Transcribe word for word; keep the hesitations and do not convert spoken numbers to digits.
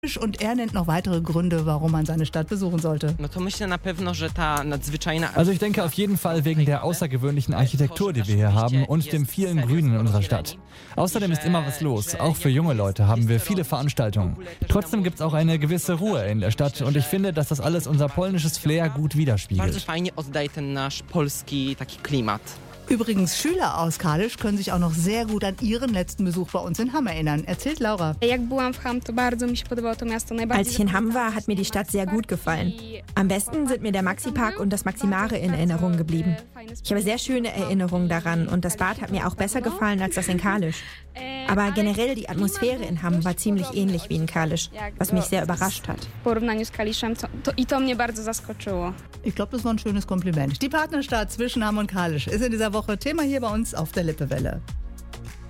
Und er nennt noch weitere Gründe, warum man seine Stadt besuchen sollte. Also ich denke auf jeden Fall wegen der außergewöhnlichen Architektur, die wir hier haben und dem vielen Grünen in unserer Stadt. Außerdem ist immer was los. Auch für junge Leute haben wir viele Veranstaltungen. Trotzdem gibt es auch eine gewisse Ruhe in der Stadt und ich finde, dass das alles unser polnisches Flair gut widerspiegelt. Übrigens, Schüler aus Kalisz können sich auch noch sehr gut an ihren letzten Besuch bei uns in Hamm erinnern. Erzählt Laura. Als ich in Hamm war, hat mir die Stadt sehr gut gefallen. Am besten sind mir der Maxi-Park und das Maximare in Erinnerung geblieben. Ich habe sehr schöne Erinnerungen daran und das Bad hat mir auch besser gefallen als das in Kalisz. Aber generell die Atmosphäre in Hamm war ziemlich ähnlich wie in Kalisz, was mich sehr überrascht hat. Ich glaube, das war ein schönes Kompliment. Die Partnerstadt zwischen Hamm und Kalisz ist in dieser Woche Thema hier bei uns auf der Lippewelle.